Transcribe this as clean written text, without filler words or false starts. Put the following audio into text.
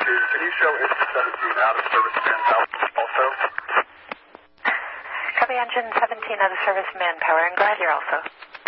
Can you show engine 17 out of service manpower also? Copy engine 17 out of service manpower, and glad you're also.